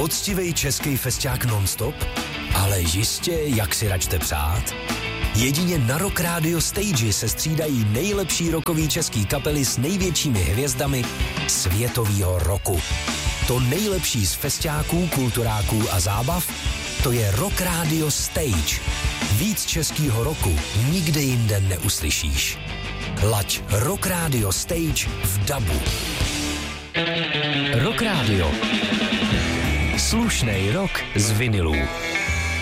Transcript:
Poctivej český festiák non-stop? Ale jistě, jak si račte přát? Jedině na Rock Radio Stage se střídají nejlepší rockový český kapely s největšími hvězdami světovýho roku. To nejlepší z festiáků, kulturáků a zábav, to je Rock Radio Stage. Víc českýho roku nikde jinde neuslyšíš. Laď Rock Radio Stage v dabu. Rock Radio. Slušnej rock z vinilů.